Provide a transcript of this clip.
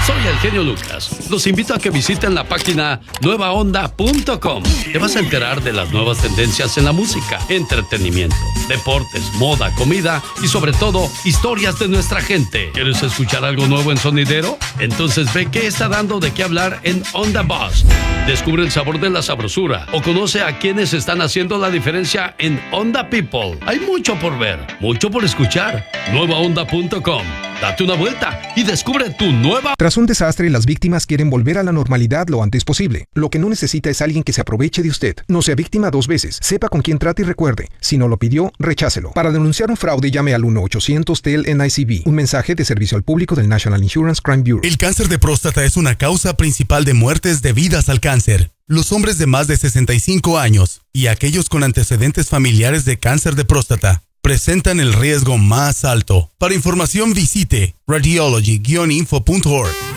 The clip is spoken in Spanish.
Soy el genio Lucas. Los invito a que visiten la página nuevaonda.com. Te vas a enterar de las nuevas tendencias en la música, entretenimiento, deportes, moda, comida y sobre todo, historias de nuestra gente. ¿Quieres escuchar algo nuevo en sonidero? Entonces ve qué está dando de qué hablar en Onda Buzz. Descubre el sabor de la sabrosura o conoce a quienes están haciendo la diferencia en Onda People. Hay mucho por ver, mucho por escuchar. Nuevaonda.com. Date una vuelta y descubre tu nueva... Tras un desastre, las víctimas quieren volver a la normalidad lo antes posible. Lo que no necesita es alguien que se aproveche de usted. No sea víctima 2 veces. Sepa con quién trata y recuerde, si no lo pidió, rechácelo. Para denunciar un fraude, llame al 1-800-TEL-NICB. Un mensaje de servicio al público del National Insurance Crime Bureau. El cáncer de próstata es una causa principal de muertes debidas al cáncer. Los hombres de más de 65 años y aquellos con antecedentes familiares de cáncer de próstata presentan el riesgo más alto. Para información visite radiology-info.org.